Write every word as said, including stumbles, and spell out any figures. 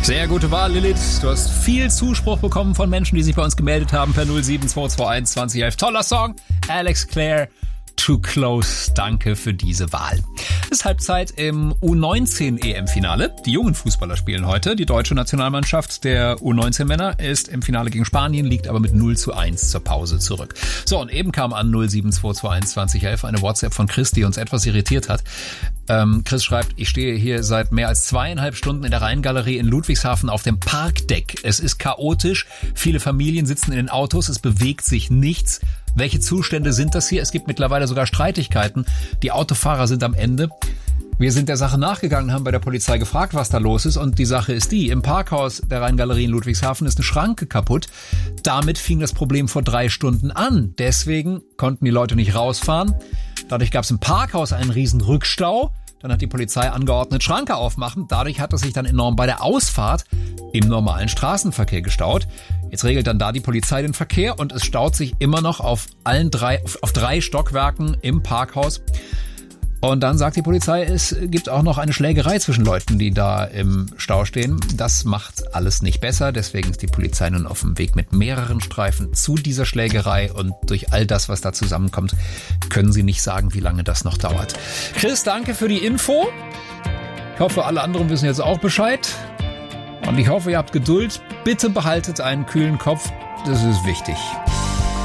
Sehr gute Wahl, Lilith. Du hast viel Zuspruch bekommen von Menschen, die sich bei uns gemeldet haben per null sieben zwei zwei eins zwanzig elf. Toller Song. Alex Clare, Too Close. Danke für diese Wahl. Es ist Halbzeit im U neunzehn E M-Finale. Die jungen Fußballer spielen heute. Die deutsche Nationalmannschaft der U neunzehn Männer ist im Finale gegen Spanien, liegt aber mit null zu eins zur Pause zurück. So, und eben kam an null sieben zwei zwei eins zwanzig elf eine WhatsApp von Chris, die uns etwas irritiert hat. Ähm, Chris schreibt, ich stehe hier seit mehr als zweieinhalb Stunden in der Rheingalerie in Ludwigshafen auf dem Parkdeck. Es ist chaotisch. Viele Familien sitzen in den Autos. Es bewegt sich nichts. Welche Zustände sind das hier? Es gibt mittlerweile sogar Streitigkeiten. Die Autofahrer sind am Ende. Wir sind der Sache nachgegangen, haben bei der Polizei gefragt, was da los ist. Und die Sache ist die, im Parkhaus der Rheingalerie in Ludwigshafen ist eine Schranke kaputt. Damit fing das Problem vor drei Stunden an. Deswegen konnten die Leute nicht rausfahren. Dadurch gab es im Parkhaus einen riesen Rückstau. Dann hat die Polizei angeordnet, Schranke aufmachen. Dadurch hat es sich dann enorm bei der Ausfahrt im normalen Straßenverkehr gestaut. Jetzt regelt dann da die Polizei den Verkehr und es staut sich immer noch auf allen drei, auf drei Stockwerken im Parkhaus. Und dann sagt die Polizei, es gibt auch noch eine Schlägerei zwischen Leuten, die da im Stau stehen. Das macht alles nicht besser. Deswegen ist die Polizei nun auf dem Weg mit mehreren Streifen zu dieser Schlägerei. Und durch all das, was da zusammenkommt, können sie nicht sagen, wie lange das noch dauert. Chris, danke für die Info. Ich hoffe, alle anderen wissen jetzt auch Bescheid. Und ich hoffe, ihr habt Geduld. Bitte behaltet einen kühlen Kopf. Das ist wichtig.